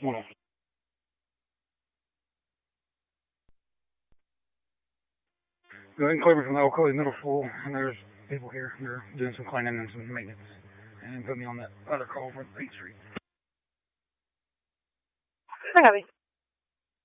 Hold on. Going Cleveland from the Ocoee Middle School, and there's people here. They're doing some cleaning and some maintenance, and put me on that other call for 8th Street. I got it.